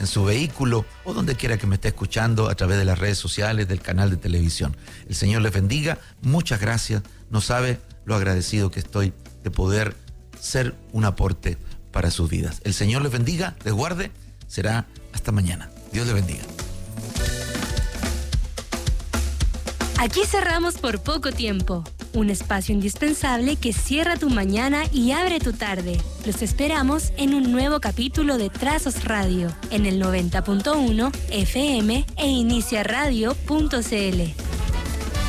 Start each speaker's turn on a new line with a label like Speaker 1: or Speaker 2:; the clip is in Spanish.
Speaker 1: en su vehículo o donde quiera que me esté escuchando a través de las redes sociales, del canal de televisión. El Señor les bendiga, muchas gracias. No sabe lo agradecido que estoy de poder ser un aporte para sus vidas. El Señor les bendiga, les guarde, será hasta mañana. Dios les bendiga.
Speaker 2: Aquí cerramos por poco tiempo. Un espacio indispensable que cierra tu mañana y abre tu tarde. Los esperamos en un nuevo capítulo de Trazos Radio, en el 90.1 FM e iniciaradio.cl.